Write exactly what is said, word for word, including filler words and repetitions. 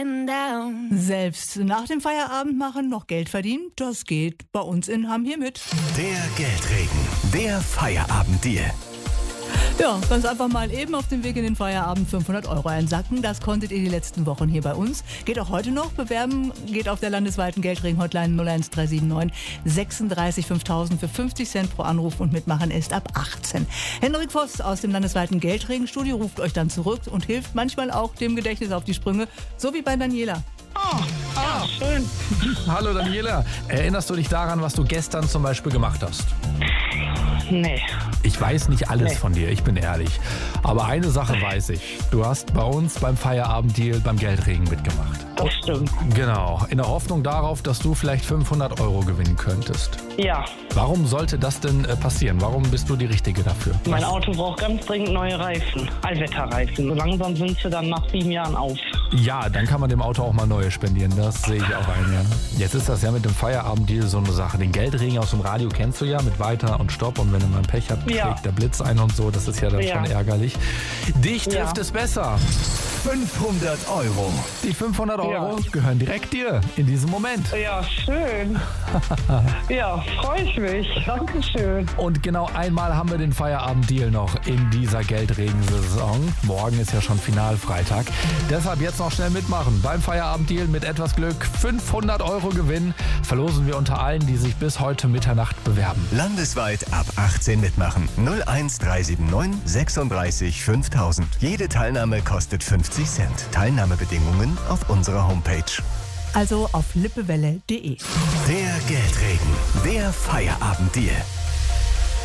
Selbst nach dem Feierabend machen noch Geld verdienen, das geht bei uns in Hamm hier mit. Der Geldregen, der Feierabenddeal. Ja, ganz einfach mal eben auf dem Weg in den Feierabend fünfhundert Euro einsacken. Das konntet ihr die letzten Wochen hier bei uns. Geht auch heute noch. Bewerben geht auf der landesweiten Geldregen-Hotline null eins drei sieben neun sechsunddreißig fünftausend für fünfzig Cent pro Anruf und mitmachen ist ab achtzehn. Henrik Voss aus dem landesweiten Geldregen-Studio ruft euch dann zurück und hilft manchmal auch dem Gedächtnis auf die Sprünge, so wie bei Daniela. Oh, ja, schön. Hallo Daniela, erinnerst du dich daran, was du gestern zum Beispiel gemacht hast? Nee. Ich weiß nicht alles Nee. von dir, ich bin ehrlich. Aber eine Sache weiß ich. Du hast bei uns beim Feierabenddeal beim Geldregen mitgemacht. Das stimmt. Genau, in der Hoffnung darauf, dass du vielleicht fünfhundert Euro gewinnen könntest. Ja, Warum sollte das denn äh, passieren? Warum bist du die Richtige dafür? mein Auto braucht ganz dringend neue Reifen. Allwetterreifen. So langsam sind sie dann nach sieben Jahren auf. Ja, dann kann man dem Auto auch mal neue spendieren. Das sehe ich auch ein, ja. Jetzt ist das ja mit dem Feierabenddeal so eine Sache. Den Geldregen aus dem Radio kennst du ja mit Weiter und Stopp. Und wenn du mal ein Pech hast, Ja. schlägt der Blitz ein und so. Das ist ja dann Ja. schon ärgerlich. Dich trifft Ja. es besser. fünfhundert Euro. Die fünfhundert Euro Ja. gehören direkt dir in diesem Moment. Ja, schön. Ja, freue ich mich. Dankeschön. Und genau einmal haben wir den Feierabenddeal noch in dieser Geldregensaison. Morgen ist ja schon Finalfreitag. Deshalb jetzt noch schnell mitmachen. Beim Feierabenddeal mit etwas Glück fünfhundert Euro Gewinn verlosen wir unter allen, die sich bis heute Mitternacht bewerben. Landesweit ab achtzehn mitmachen. null eins drei sieben neun sechsunddreißig fünftausend. Jede Teilnahme kostet fünfzig Cent. Teilnahmebedingungen auf unserer Homepage. Also auf lippewelle punkt de. Der Geldregen, der Feierabenddeal.